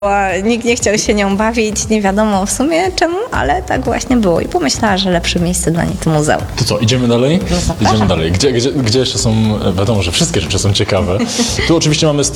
Nikt nie chciał się nią bawić, nie wiadomo w sumie czemu, ale tak właśnie było i pomyślała, że lepsze miejsce dla niej to muzeum. To co, idziemy dalej? zapraszam. Idziemy dalej. Gdzie jeszcze są, wiadomo, że wszystkie rzeczy są ciekawe. Tu oczywiście mamy